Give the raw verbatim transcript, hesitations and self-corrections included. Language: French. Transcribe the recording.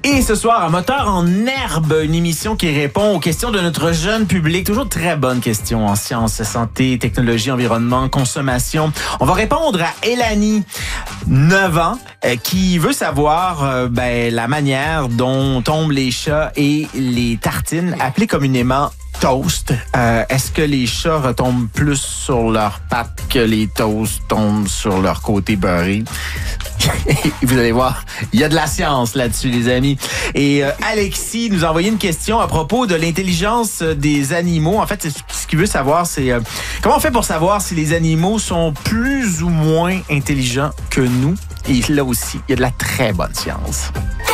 Et ce soir, un moteur en herbe, une émission qui répond aux questions de notre jeune public. Toujours très bonnes questions en sciences, santé, technologie, environnement, consommation. On va répondre à Elanie, neuf ans, euh, qui veut savoir euh, ben, la manière dont tombent les chats et les tartines, appelées communément toast. Euh, est-ce que les chats retombent plus sur leurs pattes que les toasts tombent sur leur côté beurré? Vous allez voir, il y a de la science là-dessus, les amis. Et euh, Alexis nous a envoyé une question à propos de l'intelligence des animaux. En fait, ce qu'il veut savoir, c'est euh, comment on fait pour savoir si les animaux sont plus ou moins intelligents que nous? Et là aussi, il y a de la très bonne science.